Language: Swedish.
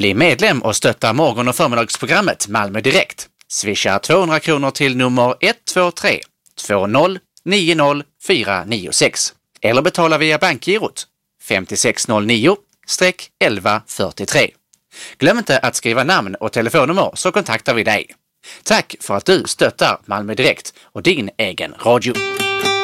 Bli medlem och stötta morgon- och förmiddagsprogrammet Malmö Direkt. Swisha 200 kronor till nummer 123 20 90 496 eller betala via bankgirot 5609-1143. Glöm inte att skriva namn och telefonnummer så kontaktar vi dig. Tack för att du stöttar Malmö Direkt och din egen radio.